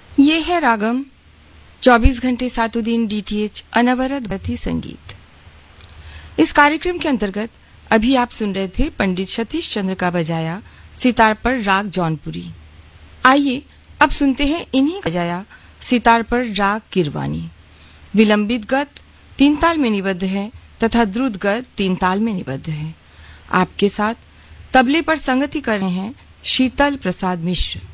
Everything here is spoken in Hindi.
ये है रागम 24 घंटे सातों दिन डीटीएच अनवरत बती संगीत। इस कार्यक्रम के अंतर्गत अभी आप सुन रहे थे पंडित सतीश चंद्र का बजाया सितार पर राग जौनपुरी। आइए अब सुनते हैं इन्हीं बजाया सितार पर राग गिरवानी। विलंबित गत 3 ताल में निबद्ध है तथा द्रुत गत 3 ताल में निबद्ध है। आपके साथ तबले पर संगति कर रहे हैं शीतल प्रसाद मिश्र।